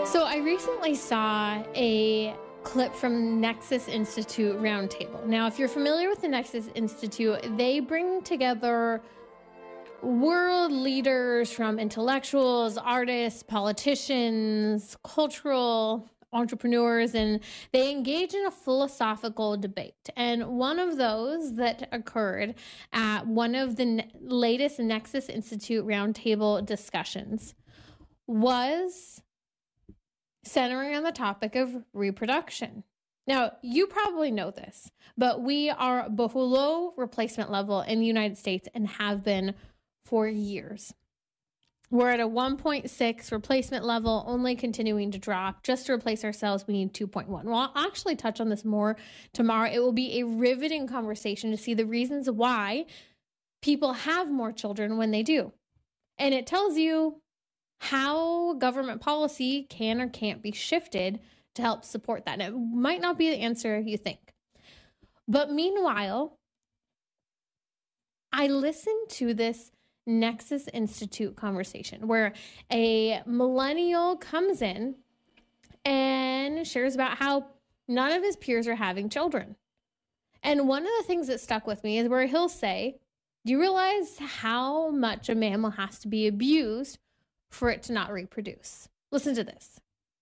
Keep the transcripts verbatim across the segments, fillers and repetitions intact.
So I recently saw a clip from Nexus Institute Roundtable. Now, if you're familiar with the Nexus Institute, they bring together world leaders from intellectuals, artists, politicians, cultural entrepreneurs, and they engage in a philosophical debate. And one of those that occurred at one of the ne- latest Nexus Institute Roundtable discussions was centering on the topic of reproduction. Now, you probably know this, but we are below replacement level in the United States and have been for years. We're at a one point six replacement level, only continuing to drop. Just to replace ourselves, we need two point one. Well, I'll actually touch on this more tomorrow. It will be a riveting conversation to see the reasons why people have more children when they do. And it tells you how government policy can or can't be shifted to help support that. And it might not be the answer you think. But meanwhile, I listened to this Nexus Institute conversation where a millennial comes in and shares about how none of his peers are having children. And one of the things that stuck with me is where he'll say, do you realize how much a mammal has to be abused for it to not reproduce? Listen to this.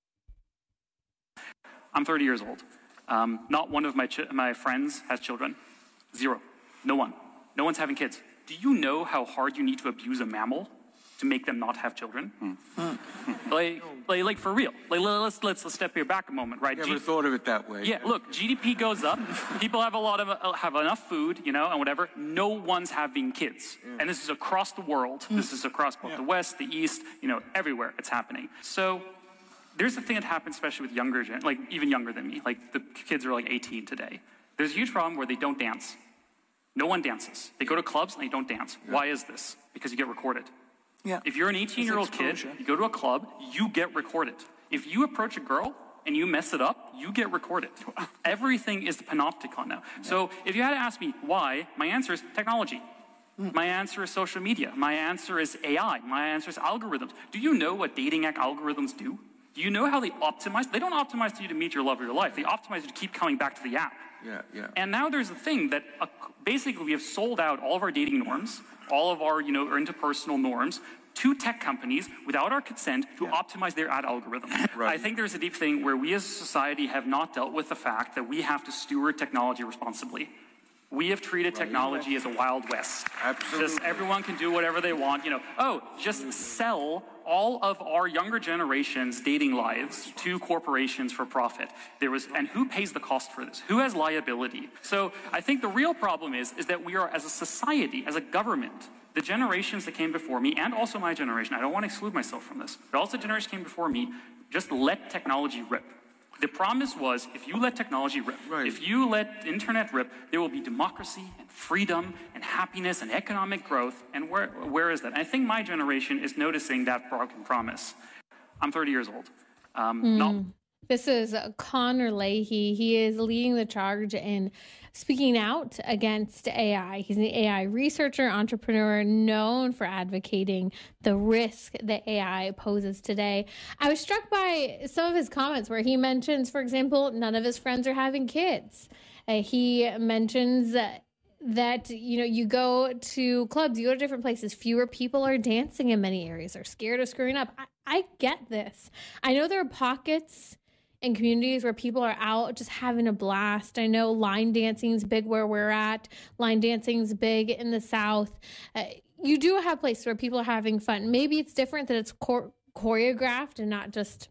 I'm thirty years old. Um, not one of my ch- my friends has children. Zero. No one. No one's having kids. Do you know how hard you need to abuse a mammal to make them not have children? Mm. like, like, like for real. Like, let's let's let's step here back a moment, right? Never G- thought of it that way. Yeah. Look, G D P goes up. People have a lot of uh, have enough food, you know, and whatever. No one's having kids, mm. and this is across the world. Mm. This is across both yeah. the West, the East, you know, everywhere it's happening. So there's a thing that happens, especially with younger, gen- like even younger than me. Like the kids are like eighteen today. There's a huge problem where they don't dance. No one dances. They go to clubs and they don't dance. Yeah. Why is this? Because you get recorded. Yeah. If you're an eighteen-year-old kid, you go to a club, you get recorded. If you approach a girl and you mess it up, you get recorded. Everything is the panopticon now. Yeah. So if you had to ask me why, my answer is technology. Mm. My answer is social media. My answer is A I. My answer is algorithms. Do you know what dating app algorithms do? Do you know how they optimize? They don't optimize you to meet your love of your life. They optimize you to keep coming back to the app. Yeah, yeah. And now there's a thing that uh, basically we have sold out all of our dating norms, all of our, you know, our interpersonal norms to tech companies without our consent to yeah. optimize their ad algorithm. Right. I think there's a deep thing where we as a society have not dealt with the fact that we have to steward technology responsibly. We have treated technology as a Wild West. Absolutely. Just everyone can do whatever they want. You know, oh, just sell all of our younger generation's dating lives to corporations for profit. There was, and who pays the cost for this? Who has liability? So I think the real problem is, is that we are, as a society, as a government, the generations that came before me, and also my generation, I don't want to exclude myself from this, but also the generation came before me, just let technology rip. The promise was, if you let technology rip, right. if you let internet rip, there will be democracy and freedom and happiness and economic growth. And where where is that? And I think my generation is noticing that broken promise. I'm thirty years old. Um, mm. not- This is Connor Leahy. He is leading the charge in speaking out against A I. He's an A I researcher, entrepreneur, known for advocating the risk that A I poses today. I was struck by some of his comments where he mentions, for example, none of his friends are having kids. Uh, he mentions uh, that, you know, you go to clubs, you go to different places, fewer people are dancing in many areas, are scared of screwing up. I, I get this. I know there are pockets in communities where people are out just having a blast. I know line dancing is big where we're at. Line dancing is big in the South. Uh, you do have places where people are having fun. Maybe it's different that it's chor- choreographed and not just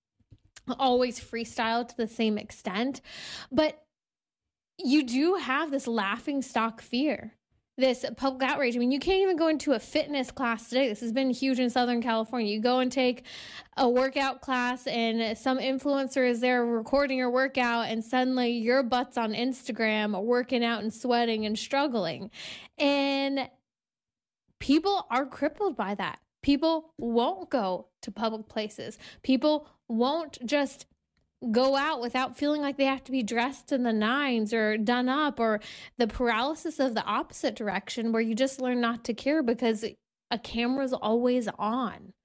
always freestyle to the same extent. But you do have this laughing stock fear, this public outrage. I mean, you can't even go into a fitness class today. This has been huge in Southern California. You go and take a workout class and some influencer is there recording your workout and suddenly your butt's on Instagram working out and sweating and struggling. And people are crippled by that. People won't go to public places. People won't just go out without feeling like they have to be dressed in the nines or done up, or the paralysis of the opposite direction where you just learn not to care because a camera's always on.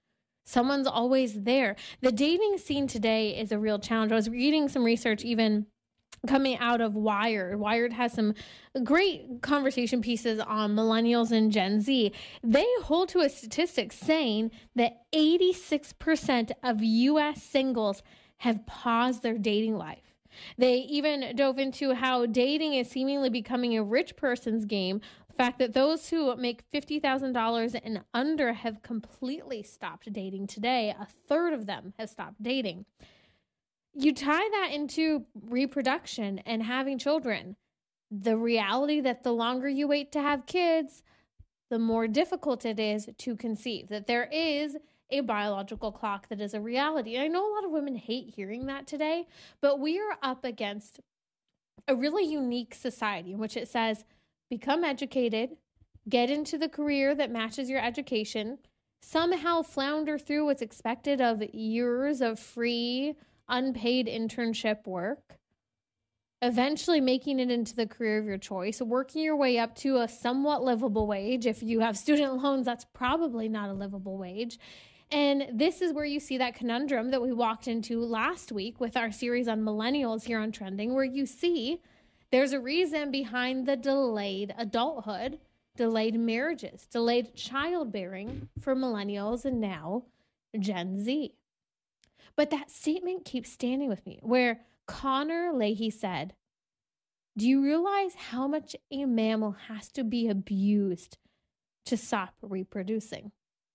Someone's always there. The dating scene today is a real challenge. I was reading some research even coming out of Wired. Wired has some great conversation pieces on millennials and Gen Z. They hold to a statistic saying that eighty-six percent of U S singles have paused their dating life. They even dove into how dating is seemingly becoming a rich person's game. The fact that those who make fifty thousand dollars and under have completely stopped dating today. A third of them have stopped dating. You tie that into reproduction and having children. The reality that the longer you wait to have kids, the more difficult it is to conceive. That there is a biological clock that is a reality. And I know a lot of women hate hearing that today, but we are up against a really unique society in which it says, become educated, get into the career that matches your education, somehow flounder through what's expected of years of free, unpaid internship work, eventually making it into the career of your choice, working your way up to a somewhat livable wage. If you have student loans, that's probably not a livable wage. And this is where you see that conundrum that we walked into last week with our series on millennials here on Trending, where you see there's a reason behind the delayed adulthood, delayed marriages, delayed childbearing for millennials and now Gen Z. But that statement keeps standing with me, where Connor Leahy said, do you realize how much a mammal has to be abused to stop reproducing?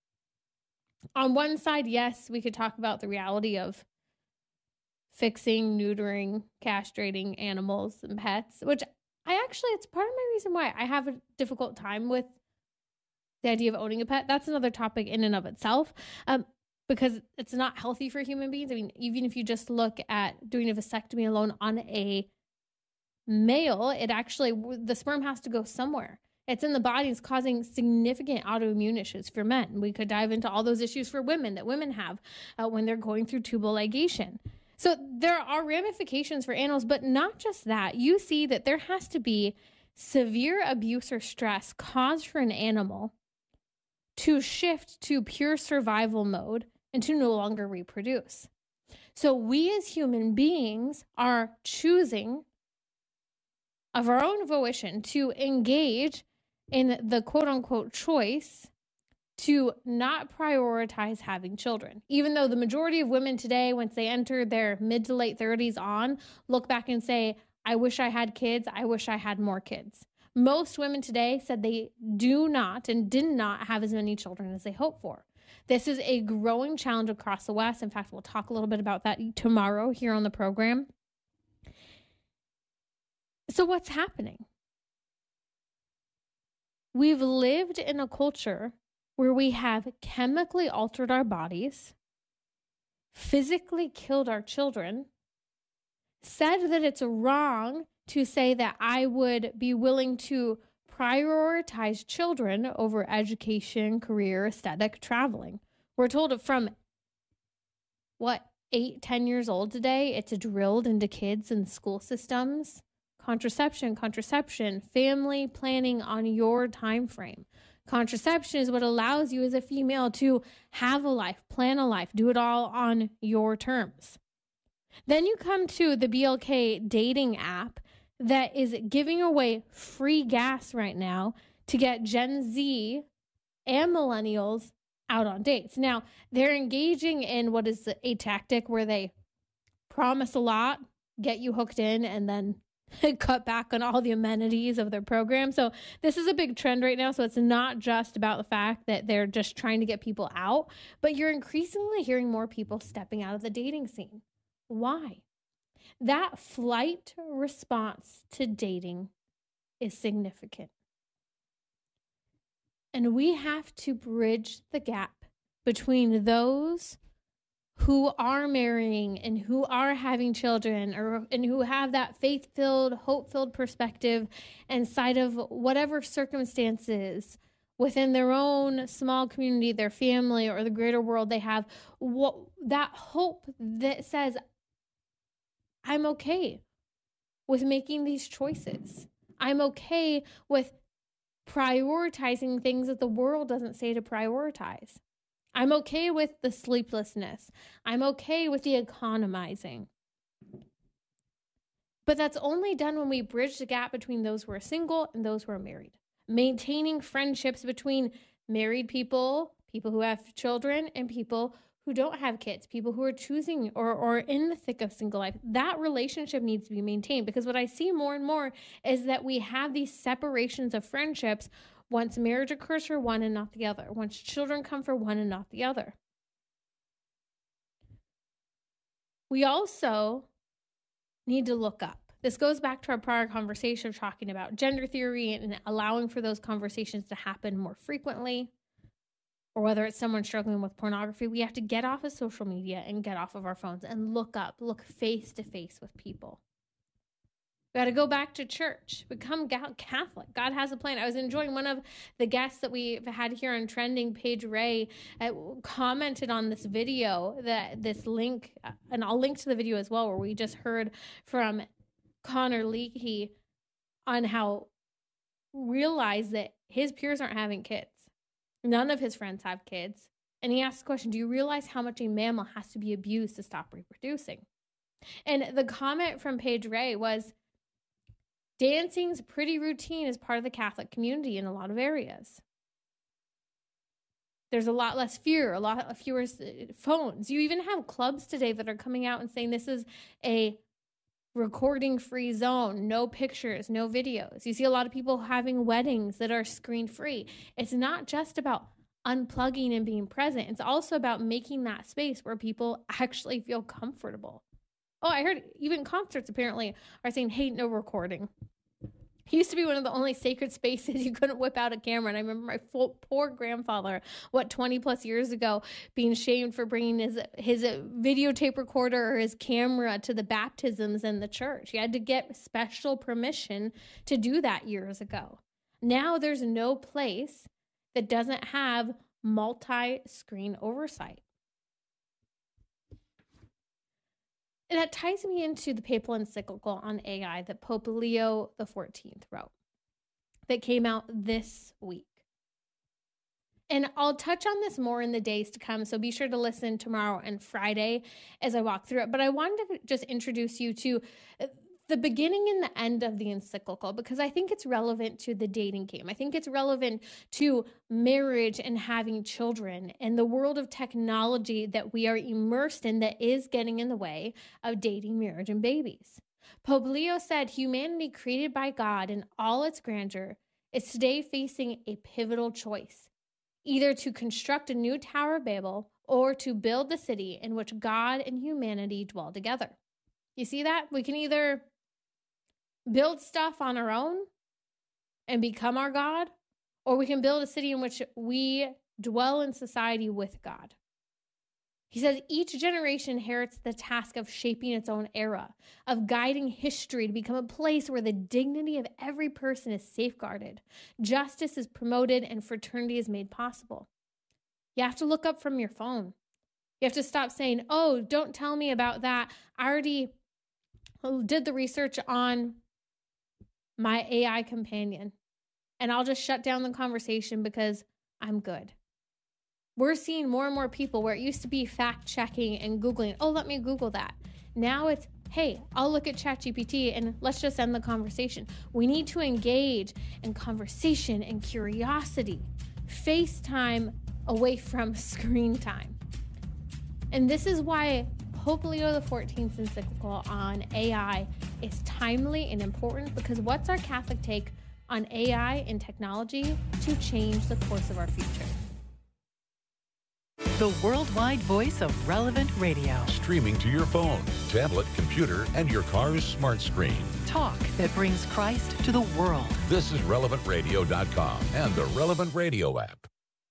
On one side, yes, we could talk about the reality of fixing, neutering, castrating animals and pets, which I actually, it's part of my reason why I have a difficult time with the idea of owning a pet. That's another topic in and of itself, um, because it's not healthy for human beings. I mean, even if you just look at doing a vasectomy alone on a male, it actually, the sperm has to go somewhere. It's in the body. It's causing significant autoimmune issues for men. We could dive into all those issues for women that women have uh, when they're going through tubal ligation. So there are ramifications for animals, but not just that. You see that there has to be severe abuse or stress caused for an animal to shift to pure survival mode and to no longer reproduce. So we as human beings are choosing of our own volition to engage in the quote unquote choice to not prioritize having children. Even though the majority of women today, once they enter their mid to late thirties on, look back and say, I wish I had kids. I wish I had more kids. Most women today said they do not and did not have as many children as they hoped for. This is a growing challenge across the West. In fact, we'll talk a little bit about that tomorrow here on the program. So what's happening? We've lived in a culture where we have chemically altered our bodies, physically killed our children, said that it's wrong to say that I would be willing to prioritize children over education, career, aesthetic, traveling. We're told from, what, eight, ten years old today, it's drilled into kids and school systems. Contraception, contraception, family planning on your time frame. Contraception is what allows you as a female to have a life, plan a life, do it all on your terms. Then you come to the B L K dating app that is giving away free gas right now to get Gen Z and millennials out on dates. Now, they're engaging in what is a tactic where they promise a lot, get you hooked in, and then cut back on all the amenities of their program. So this is a big trend right now. So it's not just about the fact that they're just trying to get people out, but you're increasingly hearing more people stepping out of the dating scene. Why? That flight response to dating is significant. And we have to bridge the gap between those who are marrying and who are having children, or and who have that faith-filled, hope-filled perspective inside of whatever circumstances within their own small community, their family, or the greater world they have, what, that hope that says, I'm okay with making these choices. I'm okay with prioritizing things that the world doesn't say to prioritize. I'm okay with the sleeplessness. I'm okay with the economizing. But that's only done when we bridge the gap between those who are single and those who are married. Maintaining friendships between married people, people who have children, and people who don't have kids, people who are choosing or, or in the thick of single life. That relationship needs to be maintained, because what I see more and more is that we have these separations of friendships once marriage occurs for one and not the other, once children come for one and not the other. We also need to look up. This goes back to our prior conversation talking about gender theory and allowing for those conversations to happen more frequently, or whether it's someone struggling with pornography. We have to get off of social media and get off of our phones and look up, look face to face with people. We got to go back to church, become Catholic. God has a plan. I was enjoying one of the guests that we've had here on Trending, Paige Ray, uh, commented on this video, that this link, uh, and I'll link to the video as well, where we just heard from Connor Leahy on how realize that his peers aren't having kids. None of his friends have kids. And he asked the question, do you realize how much a mammal has to be abused to stop reproducing? And the comment from Paige Ray was, dancing's pretty routine as part of the Catholic community in a lot of areas. There's a lot less fear, a lot fewer phones. You even have clubs today that are coming out and saying this is a recording-free zone, no pictures, no videos. You see a lot of people having weddings that are screen-free. It's not just about unplugging and being present. It's also about making that space where people actually feel comfortable. Oh, I heard even concerts apparently are saying, hey, no recording. It used to be one of the only sacred spaces you couldn't whip out a camera. And I remember my full, poor grandfather, what, twenty plus years ago, being shamed for bringing his his videotape recorder or his camera to the baptisms in the church. He had to get special permission to do that years ago. Now there's no place that doesn't have multi-screen oversight. And that ties me into the papal encyclical on A I that Pope Leo the fourteenth wrote, that came out this week. And I'll touch on this more in the days to come, so be sure to listen tomorrow and Friday as I walk through it. But I wanted to just introduce you to the beginning and the end of the encyclical, because I think it's relevant to the dating game. I think it's relevant to marriage and having children and the world of technology that we are immersed in that is getting in the way of dating, marriage, and babies. Pope Leo said humanity created by God in all its grandeur is today facing a pivotal choice, either to construct a new Tower of Babel or to build the city in which God and humanity dwell together. You see that? We can either build stuff on our own and become our God, or we can build a city in which we dwell in society with God. He says each generation inherits the task of shaping its own era, of guiding history to become a place where the dignity of every person is safeguarded, justice is promoted, and fraternity is made possible. You have to look up from your phone. You have to stop saying, oh, don't tell me about that. I already did the research on my A I companion, and I'll just shut down the conversation because I'm good. We're seeing more and more people where it used to be fact checking and Googling. Oh, let me Google that. Now it's, hey, I'll look at ChatGPT and let's just end the conversation. We need to engage in conversation and curiosity, FaceTime away from screen time. And this is why Pope Leo the fourteenth's encyclical on A I is timely and important, because what's our Catholic take on A I and technology to change the course of our future? The worldwide voice of Relevant Radio. Streaming to your phone, tablet, computer, and your car's smart screen. Talk that brings Christ to the world. This is relevant radio dot com and the Relevant Radio app.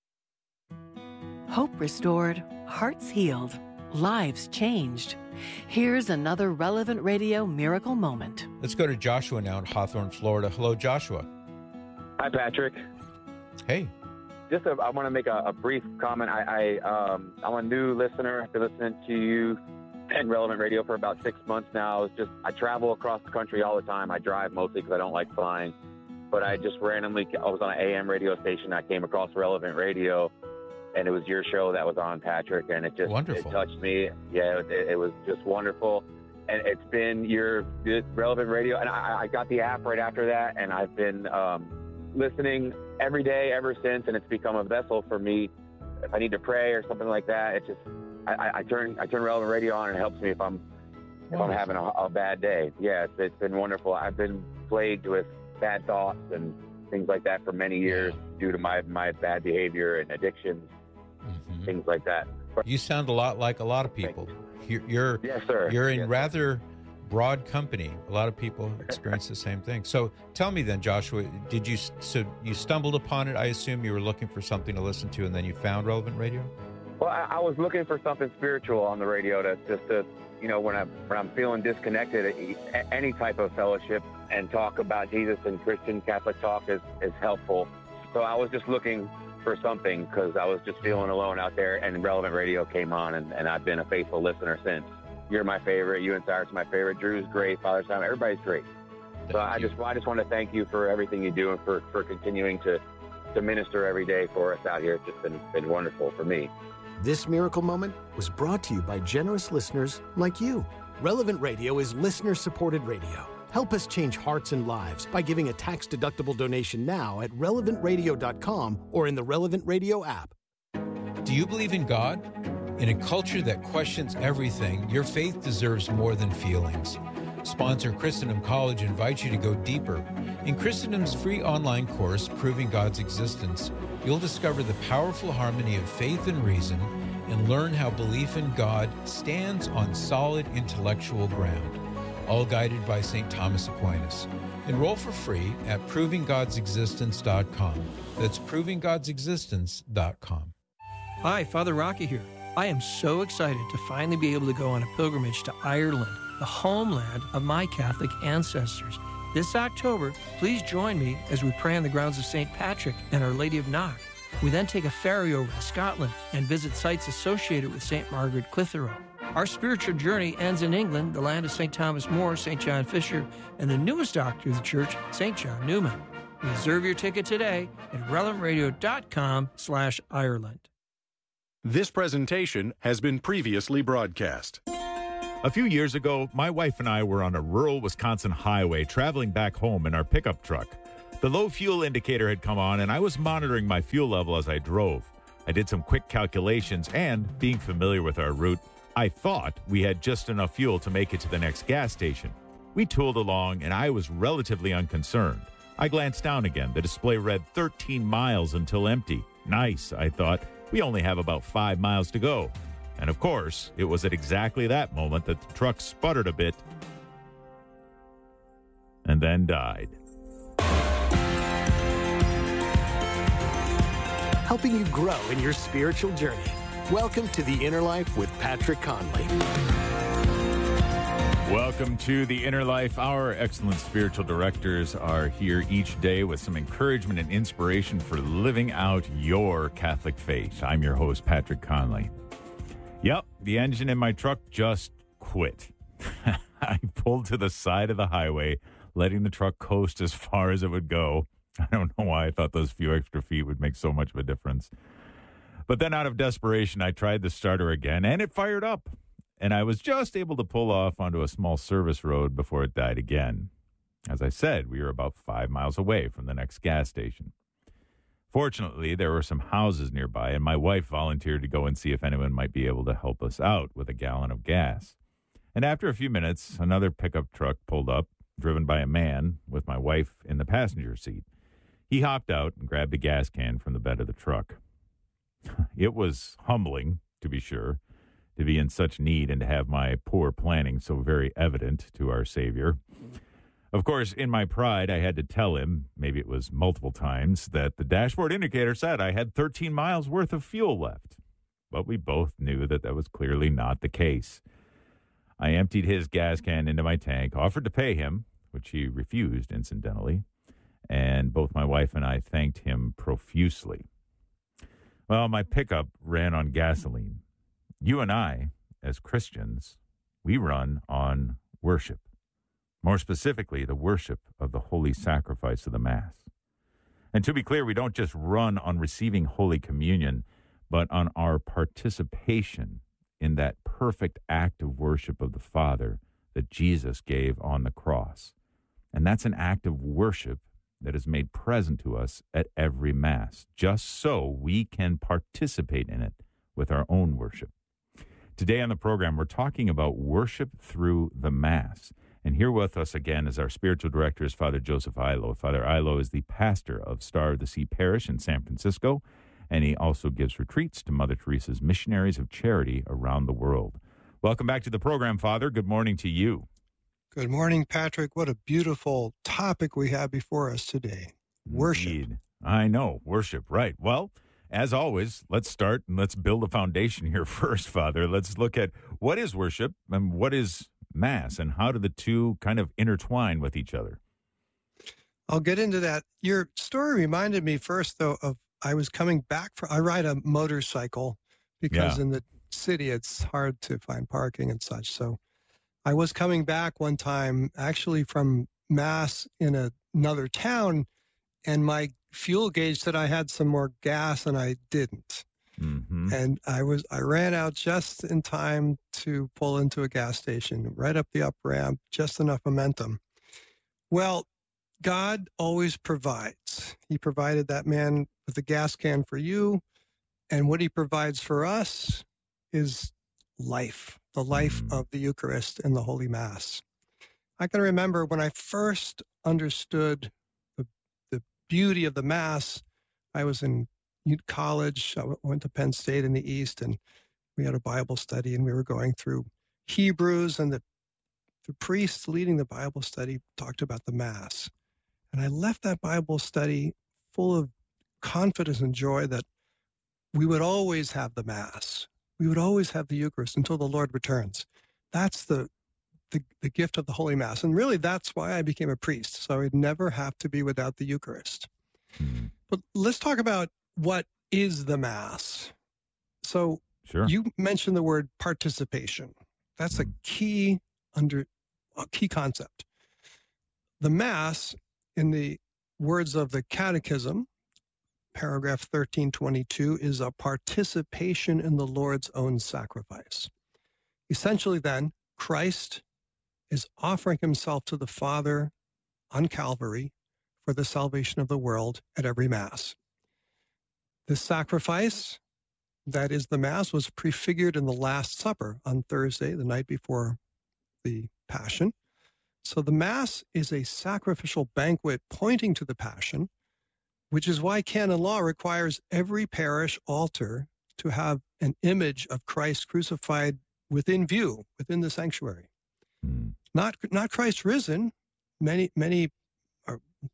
Hope restored, hearts healed, lives changed. Here's another Relevant Radio miracle moment. Let's go to Joshua now in Hawthorne, Florida. Hello, Joshua. Hi, Patrick. Hey. Just a, I want to make a, a brief comment. I, I, um, I'm a new listener. I've been listening to you and Relevant Radio for about six months now. It's just I travel across the country all the time. I drive mostly because I don't like flying. But I just randomly, I was on an A M radio station. I came across Relevant Radio. and it was your show that was on, Patrick, and it just Wonderful. it touched me. Yeah, it, it was just wonderful. And it's been your this Relevant Radio, and I, I got the app right after that, and I've been um, listening every day ever since, and it's become a vessel for me. If I need to pray or something like that, it just I, I turn I turn Relevant Radio on, and it helps me if I'm if I'm having a, a bad day. Yeah, it's, it's been wonderful. I've been plagued with bad thoughts and things like that for many years due to my my bad behavior and addictions, Mm-hmm. things like that. But You sound a lot like a lot of people. You're you're, yes, sir. you're in Yes, sir. rather broad company. A lot of people experience the same thing. So tell me then, Joshua, did you so you stumbled upon it? I assume you were looking for something to listen to, and then you found Relevant Radio. Well, I, I was looking for something spiritual on the radio to just to, you know, when I'm when I'm feeling disconnected, a- any type of fellowship and talk about Jesus and Christian Catholic talk is, is helpful. So I was just looking for something because I was just feeling alone out there, and Relevant Radio came on, and, and I've been a faithful listener since. You're my favorite. You and Cyrus are my favorite. Drew's great. Father Simon, everybody's great. So Thank I you. just I just want to thank you for everything you do and for, for continuing to, to minister every day for us out here. It's just been, been wonderful for me. This miracle moment was brought to you by generous listeners like you. Relevant Radio is listener-supported radio. Help us change hearts and lives by giving a tax-deductible donation now at relevant radio dot com or in the Relevant Radio app. Do you believe in God? In a culture that questions everything, your faith deserves more than feelings. Sponsor Christendom College invites you to go deeper. In Christendom's free online course, Proving God's Existence, you'll discover the powerful harmony of faith and reason and learn how belief in God stands on solid intellectual ground, all guided by Saint Thomas Aquinas. Enroll for free at proving gods existence dot com. That's proving gods existence dot com. Hi, Father Rocky here. I am so excited to finally be able to go on a pilgrimage to Ireland, the homeland of my Catholic ancestors. This October, please join me as we pray on the grounds of Saint Patrick and Our Lady of Knock. We then take a ferry over to Scotland and visit sites associated with Saint Margaret Clitheroe. Our spiritual journey ends in England, the land of Saint Thomas More, Saint John Fisher, and the newest doctor of the church, Saint John Newman. Reserve your ticket today at relevant radio dot com slash Ireland. This presentation has been previously broadcast. A few years ago, my wife and I were on a rural Wisconsin highway traveling back home in our pickup truck. The low fuel indicator had come on, and I was monitoring my fuel level as I drove. I did some quick calculations, and being familiar with our route, I thought we had just enough fuel to make it to the next gas station. We tooled along, and I was relatively unconcerned. I glanced down again. The display read thirteen miles until empty. Nice, I thought. We only have about five miles to go. And of course, it was at exactly that moment that the truck sputtered a bit and then died. Helping you grow in your spiritual journey. Welcome to The Inner Life with Patrick Conley. Welcome to The Inner Life. Our excellent spiritual directors are here each day with some encouragement and inspiration for living out your Catholic faith. I'm your host, Patrick Conley. Yep, the engine in my truck just quit. I pulled to the side of the highway, letting the truck coast as far as it would go. I don't know why I thought those few extra feet would make so much of a difference. But then out of desperation, I tried the starter again, and it fired up. And I was just able to pull off onto a small service road before it died again. As I said, we were about five miles away from the next gas station. Fortunately, there were some houses nearby, and my wife volunteered to go and see if anyone might be able to help us out with a gallon of gas. And after a few minutes, another pickup truck pulled up, driven by a man with my wife in the passenger seat. He hopped out and grabbed a gas can from the bed of the truck. It was humbling, to be sure, to be in such need and to have my poor planning so very evident to our Savior. Of course, in my pride, I had to tell him, maybe it was multiple times, that the dashboard indicator said I had thirteen miles worth of fuel left. But we both knew that that was clearly not the case. I emptied his gas can into my tank, offered to pay him, which he refused incidentally, and both my wife and I thanked him profusely. Well, my pickup ran on gasoline. You and I, as Christians, we run on worship. More specifically, the worship of the holy sacrifice of the Mass. And to be clear, we don't just run on receiving Holy Communion, but on our participation in that perfect act of worship of the Father that Jesus gave on the cross. And that's an act of worship that is made present to us at every Mass, just so we can participate in it with our own worship. Today on the program, we're talking about worship through the Mass. And here with us again is our spiritual director, is Father Joseph Illo. Father Illo is the pastor of Star of the Sea Parish in San Francisco, and he also gives retreats to Mother Teresa's missionaries of charity around the world. Welcome back to the program, Father. Good morning to you. Good morning, Patrick. What a beautiful topic we have before us today. Worship. Indeed. I know, worship, right. Well, as always, let's start and let's build a foundation here first, Father. Let's look at what is worship and what is Mass, and how do the two kind of intertwine with each other? I'll get into that. Your story reminded me first, though, of I was coming back from, I ride a motorcycle because Yeah. in the city it's hard to find parking and such. So I was coming back one time actually from Mass in a, another town, and my fuel gauge said I had some more gas and I didn't. Mm-hmm. And I was I ran out just in time to pull into a gas station, right up the up ramp, just enough momentum. Well, God always provides. He provided that man with a gas can for you, and what he provides for us is life, the life Mm. of the Eucharist and the Holy Mass. I can remember when I first understood the, the beauty of the Mass, I was in college. I went to Penn State in the East, and we had a Bible study, and we were going through Hebrews, and the, the priest leading the Bible study talked about the Mass. And I left that Bible study full of confidence and joy that we would always have the Mass. We would always have the Eucharist until the Lord returns. That's the, the, the gift of the Holy Mass. And really, that's why I became a priest. So I'd never have to be without the Eucharist. Mm. But let's talk about what is the Mass. So Sure. you mentioned the word participation. That's a key under a key concept. The Mass, in the words of the Catechism, paragraph thirteen twenty-two, is a participation in the Lord's own sacrifice. Essentially, then, Christ is offering himself to the Father on Calvary for the salvation of the world at every Mass. This sacrifice, that is the Mass, was prefigured in the Last Supper on Thursday, the night before the Passion. So the Mass is a sacrificial banquet pointing to the Passion, which is why canon law requires every parish altar to have an image of Christ crucified within view, within the sanctuary. Mm. Not, not Christ risen. Many, many, or